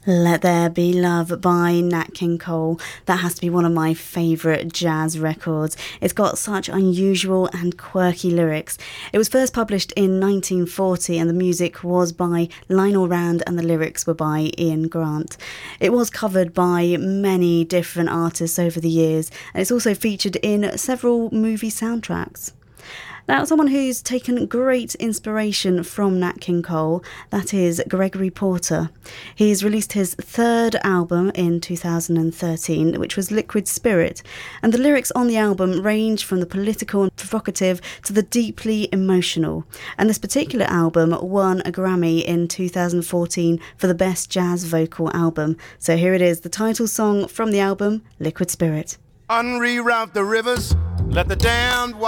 Let There Be Love by Nat King Cole. That has to be one of my favourite jazz records. It's got such unusual and quirky lyrics. It was first published in 1940 and the music was by Lionel Rand and the lyrics were by Ian Grant. It was covered by many different artists over the years and it's also featured in several movie soundtracks. Now, someone who's taken great inspiration from Nat King Cole, that is Gregory Porter. He's released his third album in 2013, which was Liquid Spirit, and the lyrics on the album range from the political and provocative to the deeply emotional. And this particular album won a Grammy in 2014 for the Best Jazz Vocal Album. So here it is, the title song from the album, Liquid Spirit. Unreroute the rivers, let the damned